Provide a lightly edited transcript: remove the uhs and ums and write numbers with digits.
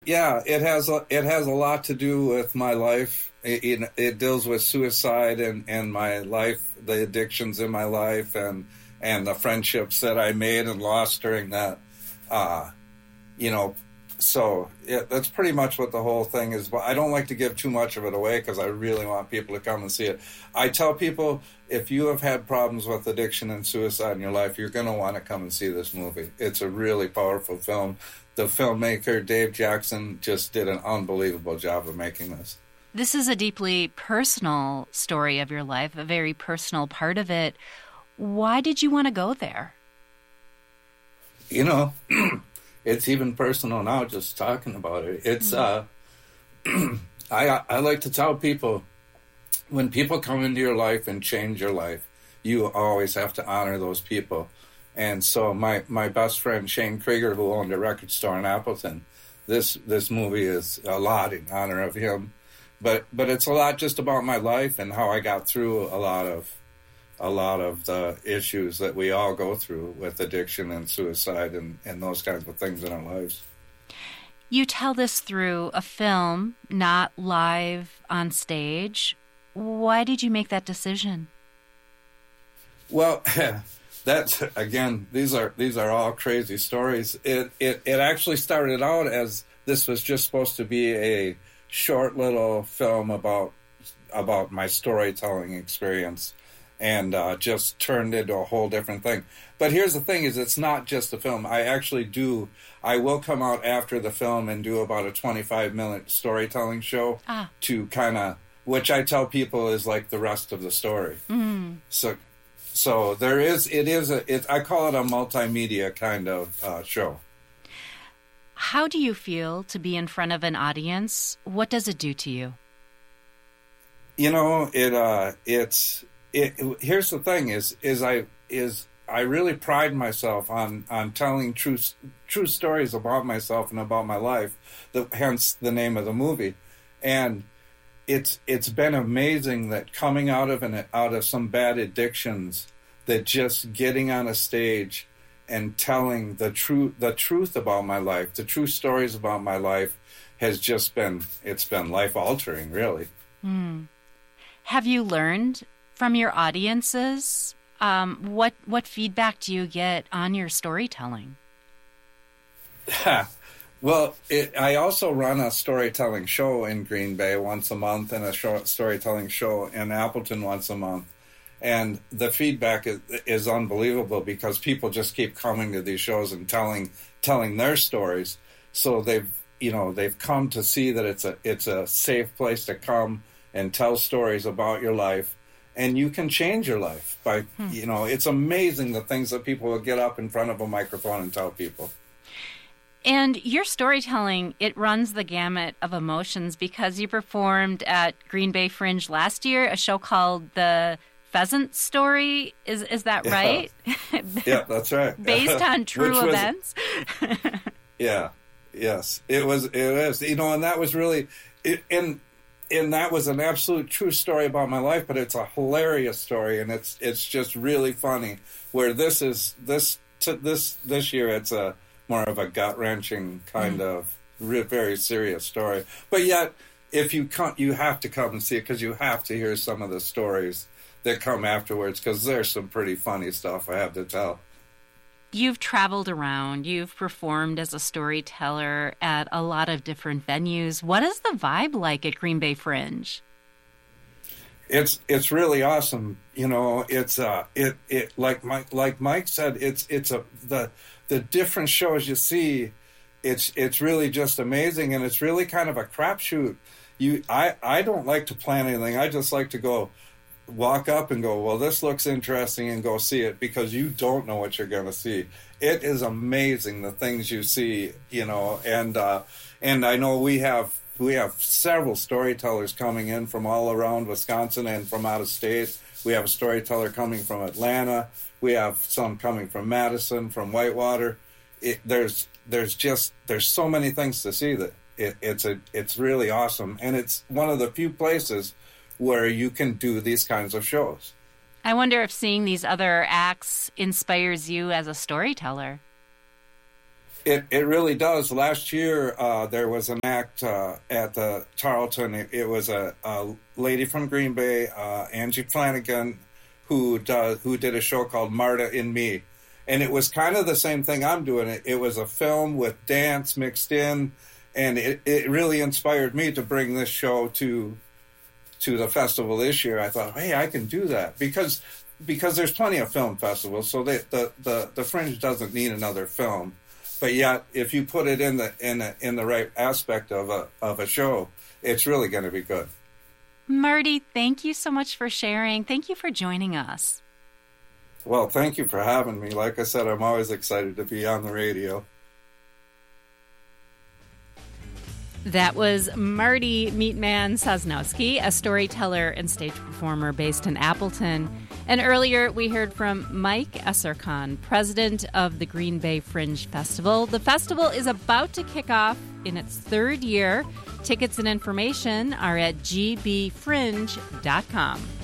Yeah, it has a lot to do with my life. It deals with suicide and my life, the addictions in my life, and the friendships that I made and lost during that. Uh, you know, that's pretty much what the whole thing is. But I don't like to give too much of it away because I really want people to come and see it. I tell people, if you have had problems with addiction and suicide in your life, you're going to want to come and see this movie. It's a really powerful film. The filmmaker, Dave Jackson, just did an unbelievable job of making this. This is a deeply personal story of your life, a very personal part of it. Why did you want to go there? You know, it's even personal now just talking about it. It's I like to tell people, when people come into your life and change your life, you always have to honor those people. And so my best friend, Shane Krieger, who owned a record store in Appleton, this movie is a lot in honor of him. But it's a lot just about my life and how I got through a lot of the issues that we all go through with addiction and suicide and those kinds of things in our lives. You tell this through a film, not live on stage. Why did you make that decision? Well, that's, again, these are all crazy stories. It actually started out as this was just supposed to be a short little film about my storytelling experience, and just turned into a whole different thing. But here's the thing: is it's not just a film. I will come out after the film and do about a 25-minute storytelling show to kind of, which I tell people is like the rest of the story. Mm. So I call it a multimedia kind of show. How do you feel to be in front of an audience? What does it do to you? You know, here's the thing I really pride myself on telling true stories about myself and about my life, hence the name of the movie. And it's been amazing that coming out of some bad addictions, that just getting on a stage and telling the truth about my life, the true stories about my life, has just been life altering, really. Mm. Have you learned from your audiences? What feedback do you get on your storytelling? Well, I also run a storytelling show in Green Bay once a month and a storytelling show in Appleton once a month. And the feedback is unbelievable because people just keep coming to these shows and telling their stories. So they've come to see that it's a safe place to come and tell stories about your life. And you can change your life by, it's amazing the things that people will get up in front of a microphone and tell people. And your storytelling, it runs the gamut of emotions because you performed at Green Bay Fringe last year, a show called The Pheasant Story. Is that right? Yeah, that's right. Based on true events? Yeah, yes. It is. And that was really... And that was an absolute true story about my life, but it's a hilarious story, and it's just really funny. Where this year, it's a more of a gut-wrenching kind of very serious story. But yet, if you come, you have to come and see it because you have to hear some of the stories that come afterwards because there's some pretty funny stuff I have to tell. You've traveled around. You've performed as a storyteller at a lot of different venues. What is the vibe like at Green Bay Fringe? It's really awesome. It's like Mike said. The different shows you see. It's really just amazing, and it's really kind of a crapshoot. I don't like to plan anything. I just like to go walk up and go, well, this looks interesting, and go see it because you don't know what you're going to see. It is amazing the things you see, and I know we have several storytellers coming in from all around Wisconsin and from out of state. We have a storyteller coming from Atlanta. We have some coming from Madison, from Whitewater. There's so many things to see that it's really awesome, and it's one of the few places where you can do these kinds of shows. I wonder if seeing these other acts inspires you as a storyteller. It really does. Last year, there was an act at the Tarleton. It was a lady from Green Bay, Angie Flanagan, who did a show called Marta and Me. And it was kind of the same thing I'm doing. It was a film with dance mixed in, and it really inspired me to bring this show to the festival this year. I thought, hey, I can do that because there's plenty of film festivals, so the Fringe doesn't need another film. But yet, if you put it in the right aspect of a show, it's really going to be good. Marty, thank you so much for sharing. Thank you for joining us. Well, thank you for having me. Like I said, I'm always excited to be on the radio. That was Marty Meatman Sosnowski, a storyteller and stage performer based in Appleton. And earlier we heard from Mike Esserkan, president of the Green Bay Fringe Festival. The festival is about to kick off in its third year. Tickets and information are at gbfringe.com.